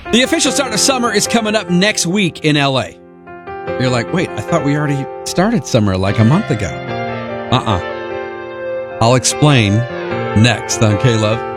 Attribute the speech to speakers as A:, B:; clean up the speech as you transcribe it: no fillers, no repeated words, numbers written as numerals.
A: The official start of summer is coming up next week in LA. You're like, wait, I thought we already started summer like a month ago. I'll explain next on K-Love.